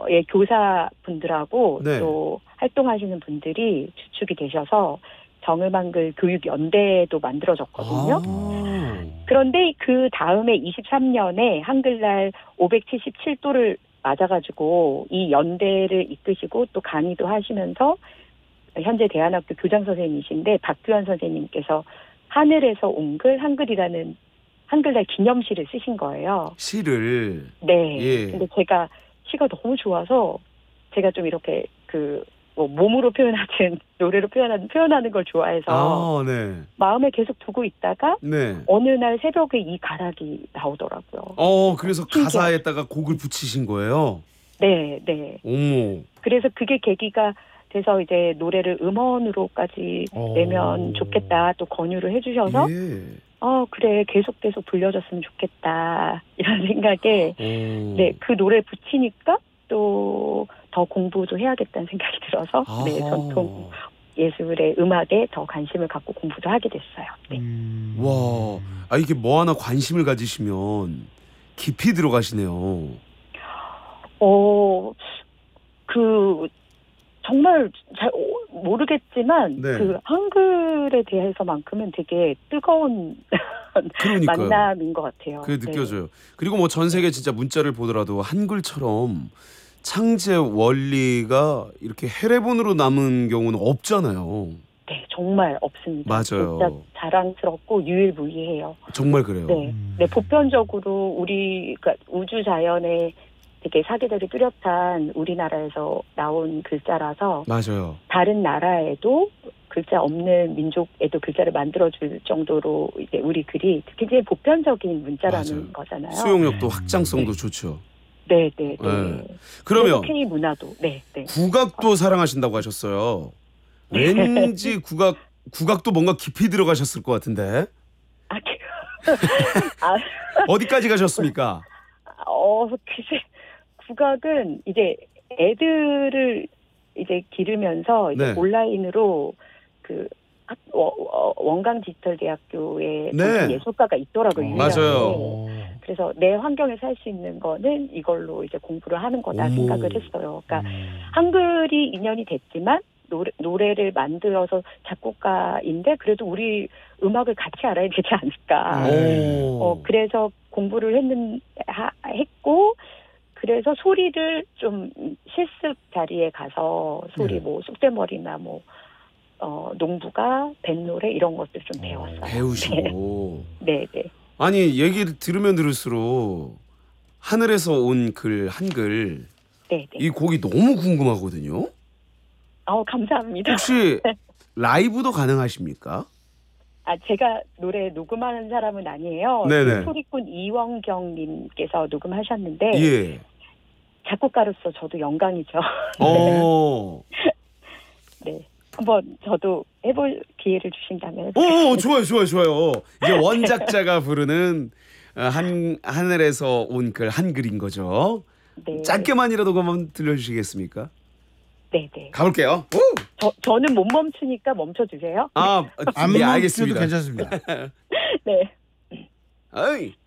예, 교사분들하고 네. 또 활동하시는 분들이 주축이 되셔서 정음한글 교육연대도 만들어졌거든요. 아. 그런데 그 다음에 23년에 한글날 577도를 맞아가지고 이 연대를 이끄시고 또 강의도 하시면서 현재 대안학교 교장 선생님이신데 박규환 선생님께서 하늘에서 온 글 한글이라는 한글날 기념시를 쓰신 거예요. 시를. 네. 예. 근데 제가 시가 너무 좋아서 제가 좀 이렇게 뭐 몸으로 표현하든 노래로 표현하는 걸 좋아해서 아, 네. 마음에 계속 두고 있다가 네. 어느 날 새벽에 이 가락이 나오더라고요. 그래서 신기하죠. 가사에다가 곡을 붙이신 거예요? 네, 네. 어머. 그래서 그게 계기가 돼서 이제 노래를 음원으로까지 내면 좋겠다 또 권유를 해주셔서 예. 그래 계속 불려줬으면 좋겠다 이런 생각에 네, 그 노래 붙이니까 또 더 공부도 해야겠다는 생각이 들어서 네, 전통 예술의 음악에 더 관심을 갖고 공부도 하게 됐어요. 네. 와, 이게 뭐 하나 관심을 가지시면 깊이 들어가시네요. 정말 잘 모르겠지만 네. 그 한글에 대해서만큼은 되게 뜨거운 그러니까요. 만남인 것 같아요. 그게 느껴져요. 그리고 뭐 전 세계 진짜 문자를 보더라도 한글처럼 창제 원리가 이렇게 해례본으로 남은 경우는 없잖아요. 네, 정말 없습니다. 맞아요. 진짜 자랑스럽고 유일무이해요. 정말 그래요. 네, 네, 보편적으로 그러니까 우주 자연에 되게 사계절이 뚜렷한 우리나라에서 나온 글자라서 맞아요. 다른 나라에도 글자 없는 민족에도 글자를 만들어줄 정도로 이제 우리 글이 굉장히 보편적인 문자라는 맞아요. 거잖아요. 수용력도 확장성도 좋죠. 네. 그러면 K 문화도 네. 국악도 사랑하신다고 하셨어요. 왠지 국악도 뭔가 깊이 들어가셨을 것 같은데. 어디까지 가셨습니까? 글쎄 국악은 이제 애들을 이제 기르면서 이제 네. 온라인으로 원광 디지털대학교에 네. 예술가가 있더라고요. 맞아요. 그래서 내 환경에 살 수 있는 거는 이걸로 이제 공부를 하는 거다 생각을 했어요. 그러니까 한글이 인연이 됐지만 노래를 만들어서 작곡가인데 그래도 우리 음악을 같이 알아야 되지 않을까. 그래서 공부를 했고 그래서 소리를 좀 실습 자리에 가서 소리 뭐 쑥대머리나 뭐 농부가 뱃노래 이런 것들 좀 배웠어요. 배우시고. 네. 아니 얘기를 들으면 들을수록 하늘에서 온 글 한글 네. 이 곡이 너무 궁금하거든요. 감사합니다. 혹시 라이브도 가능하십니까? 제가 노래 녹음하는 사람은 아니에요. 네네. 소리꾼 이원경님께서 녹음하셨는데 예. 작곡가로서 저도 영광이죠. 네. 한번 저도 해볼 기회를 주신다면. 좋아요. 이제 원작자가 부르는 하늘에서 온 글 한글인 거죠. 네. 짧게만이라도 한번 들려주시겠습니까? 네. 가볼게요. 저는 못 멈추니까 멈춰주세요. 안 멈춰도 알겠습니다. 괜찮습니다. 네. 어이.